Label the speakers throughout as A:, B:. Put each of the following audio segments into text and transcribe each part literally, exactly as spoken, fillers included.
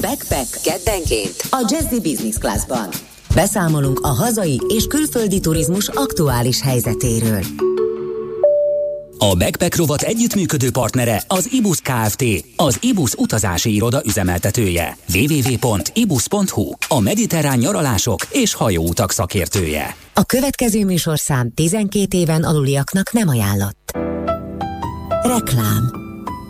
A: Backpack keddenként a Jazzy Business Classban. Beszámolunk a hazai és külföldi turizmus aktuális helyzetéről.
B: A Backpack rovat együttműködő partnere az ibusz Kft., az ibusz utazási iroda üzemeltetője. double-u double-u double-u pont ibusz pont hu, a mediterrán nyaralások és hajóutak szakértője.
A: A következő műsorszám tizenkét éven aluliaknak nem ajánlott. Reklám.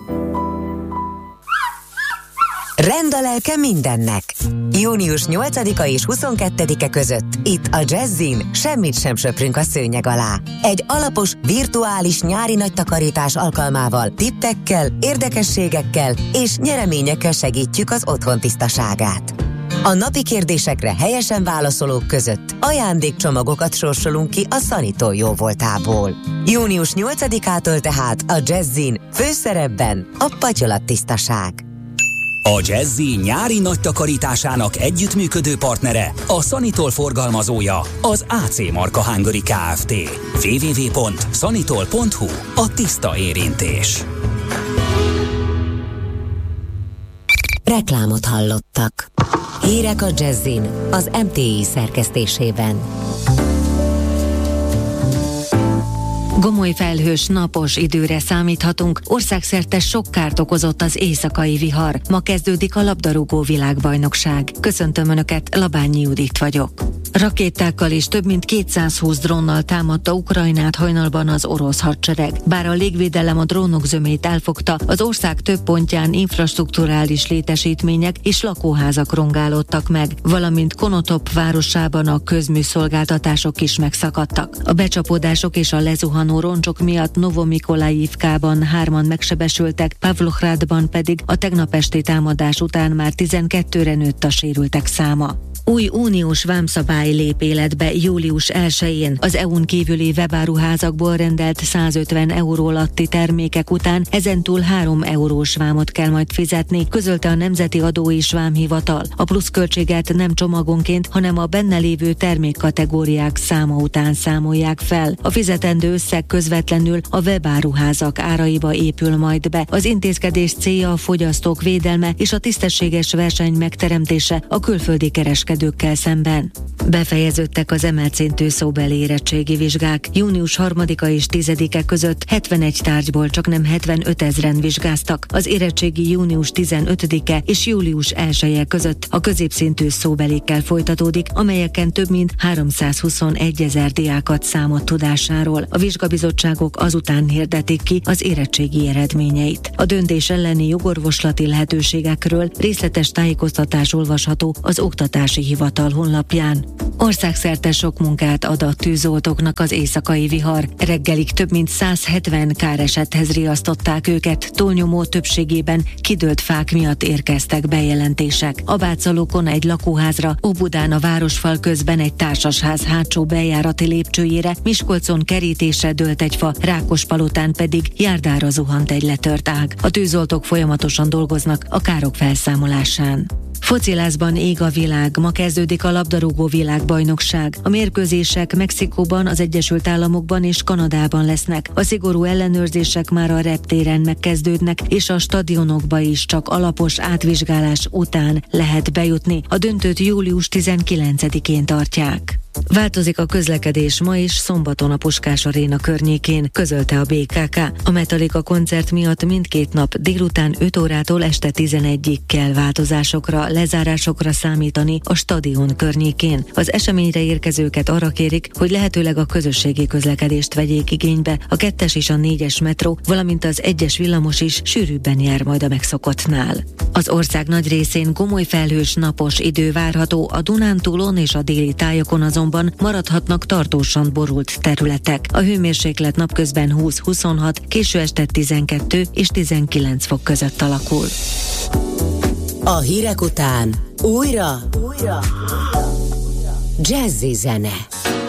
A: Rend a lelke mindennek. június nyolcadika és huszonkettedike között itt a Jazzin semmit sem söprünk a szőnyeg alá. Egy alapos, virtuális nyári nagy takarítás alkalmával tippekkel, érdekességekkel és nyereményekkel segítjük az otthon tisztaságát. A napi kérdésekre helyesen válaszolók között ajándékcsomagokat sorsolunk ki a Sanitol jóvoltából. június nyolcadikától tehát a Jazzin főszerepben a patyolattisztaság.
B: A Jazzy nyári nagy takarításának együttműködő partnere, a Sanitol forgalmazója, az á cé Marka Hungary Kft. double-u double-u double-u pont sanitol pont hu, a tiszta érintés.
A: Reklámot hallottak. Hírek a Jazzin az em té i szerkesztésében.
C: Gomoly felhős, napos időre számíthatunk, országszerte sok kárt okozott az éjszakai vihar. Ma kezdődik a labdarúgó világbajnokság. Köszöntöm Önöket, Labányi Judit vagyok. Rakétákkal és több mint kétszázhúsz drónnal támadta Ukrajnát hajnalban az orosz hadsereg. Bár a légvédelem a drónok zömét elfogta, az ország több pontján infrastrukturális létesítmények és lakóházak rongálódtak meg, valamint Konotop városában a közműszolgáltatások is megszakadtak. A becsapódások és a lezuhanó roncsok miatt Novomikolaivkában hárman megsebesültek, Pavlohrádban pedig a tegnap esti támadás után már tizenkettőre nőtt a sérültek száma. Új uniós vámszabály lép életbe július elsején. Az é u-n kívüli webáruházakból rendelt százötven euró alatti termékek után ezentúl három eurós vámot kell majd fizetni, közölte a Nemzeti Adó és Vámhivatal. A pluszköltséget nem csomagonként, hanem a benne lévő termékkategóriák száma után számolják fel. A fizetendő összeg közvetlenül a webáruházak áraiba épül majd be. Az intézkedés célja a fogyasztók védelme és a tisztességes verseny megteremtése a külföldi kereskedőkkel szemben. Befejeződtek az emelt szintű szóbeli érettségi vizsgák. június harmadika és tizedike között hetvenegy tárgyból csaknem hetvenöt ezren vizsgáztak. Az érettségi június tizenötödike és július elseje között a középszintű szóbelikkel folytatódik, amelyeken több mint háromszázhuszonegy ezer diákat számolt tudásáról. A vizsgabizottságok azután hirdetik ki az érettségi eredményeit. A döntés elleni jogorvoslati lehetőségekről részletes tájékoztatás olvasható az Oktatási Hivatal honlapján. Országszerte sok munkát ad a tűzoltóknak az éjszakai vihar. Reggelig több mint százhetven káresethez riasztották őket, túlnyomó többségében kidőlt fák miatt érkeztek bejelentések. A Bácsalókon egy lakóházra, Óbudán a városfal közben egy társasház hátsó bejárati lépcsőjére, Miskolcon kerítésre dőlt egy fa, Rákospalotán pedig járdára zuhant egy letört ág. A tűzoltók folyamatosan dolgoznak a károk felszámolásán. Focilázban ég a világ, ma kezdődik a labdarúgó világbajnokság. A mérkőzések Mexikóban, az Egyesült Államokban és Kanadában lesznek. A szigorú ellenőrzések már a reptéren megkezdődnek, és a stadionokba is csak alapos átvizsgálás után lehet bejutni. A döntőt július tizenkilencedikén tartják. Változik a közlekedés ma és szombaton a Puskás Aréna környékén, közölte a bé ká ká. A Metallica koncert miatt mindkét nap délután öt órától este tizenegyig kell változásokra, lezárásokra számítani a stadion környékén. Az eseményre érkezőket arra kérik, hogy lehetőleg a közösségi közlekedést vegyék igénybe. A kettes és a négyes metró, valamint az egyes villamos is sűrűbben jár majd a megszokottnál. Az ország nagy részén gomoly felhős napos idő várható, a Dunántúlon és a déli tájakon azonban maradhatnak tartósan borult területek. A hőmérséklet napközben húsz-huszonhat, késő este tizenkettő és tizenkilenc fok között alakul.
A: A hírek után újra, újra Jazzy zene.